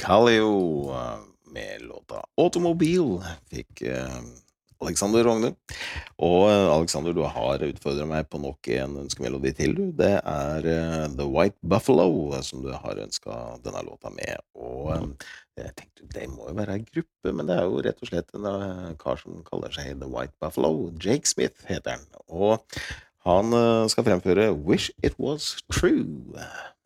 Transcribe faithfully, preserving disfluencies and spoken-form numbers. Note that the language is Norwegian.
Kaleo eh, med låta Automobil fikk eh, Alexander Rogne. Og eh, Alexander, du har utfordret meg på nok en ønskemelodi til, du. Det er eh, The White Buffalo eh, som du har ønsket denne låta med. Og eh, jeg tenkte, det må jo være en gruppe, men det er jo rett og slett en eh, kar som kaller seg The White Buffalo. Jake Smith heter han. Og han eh, skal fremføre Wish It Was True.